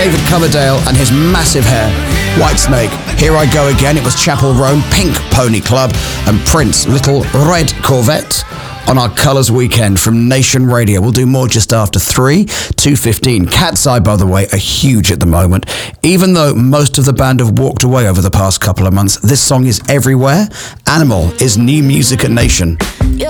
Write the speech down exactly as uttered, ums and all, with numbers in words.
David Coverdale and his massive hair. Whitesnake, Here I Go Again. It was Chapel Roan, Pink Pony Club, and Prince, Little Red Corvette. On our Colours Weekend from Nation Radio. We'll do more just after three, two fifteen. Cat's Eye, by the way, are huge at the moment. Even though most of the band have walked away over the past couple of months, this song is everywhere. Animal is new music at Nation. You're